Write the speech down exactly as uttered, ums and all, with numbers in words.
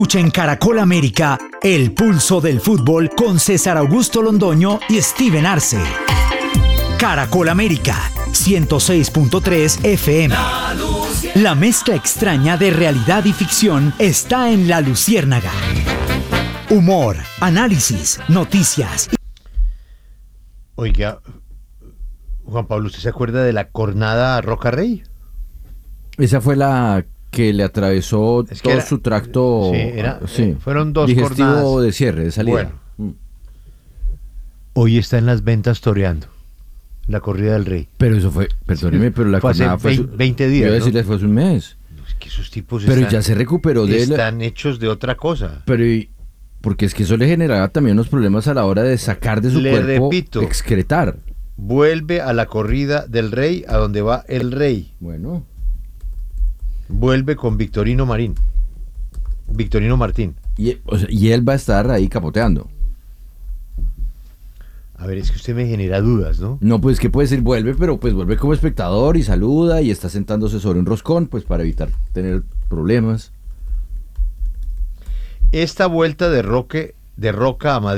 Escucha en Caracol América El Pulso del Fútbol con César Augusto Londoño y Steven Arce. Caracol América, ciento seis punto tres F M. La mezcla extraña de realidad y ficción está en La Luciérnaga. Humor, análisis, noticias. Oiga, Juan Pablo, ¿usted se acuerda de la cornada Roca Rey? Esa fue la que le atravesó Es que todo era- su tracto. sí, era- sí, fueron dos digestivo jornadas. de cierre, de salida. Bueno. Mm. Hoy está en las ventas toreando la corrida del Rey. Pero eso fue, perdóneme, pero la Fue hace jornada fue vein- su- veinte días, Yo iba a ¿no? decirle, fue hace un mes. Es que esos tipos Pero están, ya se recuperó de la- están hechos de otra cosa. Pero y- porque es que eso le generaba también unos problemas a la hora de sacar de su Le cuerpo, repito. excretar. Vuelve a la corrida del Rey, a donde va el Rey. Bueno, Vuelve con Victorino Marín. Victorino Martín. y, o sea, y él va a estar ahí capoteando. A ver, es que usted me genera dudas, ¿no? No, pues que puede decir vuelve, pero pues vuelve como espectador y saluda y está sentándose sobre un roscón, pues para evitar tener problemas. Esta vuelta de Roque, de Roca a Madrid